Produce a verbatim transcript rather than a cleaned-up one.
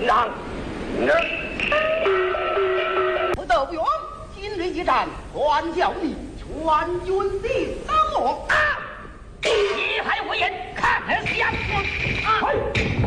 让。 不得不用，今日一战，还叫你全军的伤亡。 啊！一派胡言，看相我。